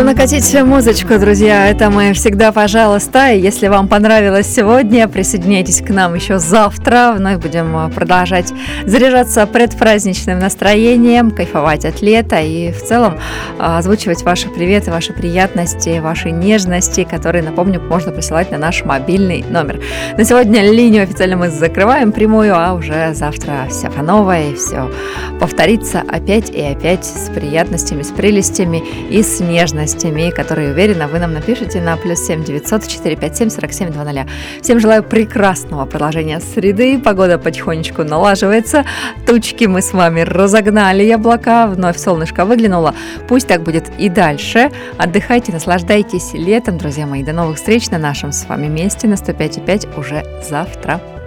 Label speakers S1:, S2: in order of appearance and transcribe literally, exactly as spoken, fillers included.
S1: накатить музычку, друзья. Это мы всегда, пожалуйста. И если вам понравилось сегодня, присоединяйтесь к нам еще завтра. Вновь будем продолжать заряжаться предпраздничным настроением, кайфовать от лета и в целом озвучивать ваши приветы, ваши приятности, ваши нежности, которые, напомню, можно присылать на наш мобильный номер. На сегодня линию официально мы закрываем прямую, а уже завтра все по новой, все повторится опять и опять с приятностями, с прелестями и с нежностями, которые, уверена, вы нам напишите на плюс семь девятьсот четыре пять семь сорок семь два ноль. Всем желаю прекрасного продолжения среды. Погода потихонечку налаживается. Тучки мы с вами разогнали, облака. Вновь солнышко выглянуло. Пусть так будет и дальше. Отдыхайте, наслаждайтесь летом, друзья мои. До новых встреч на нашем с вами месте на сто пять и пять уже завтра.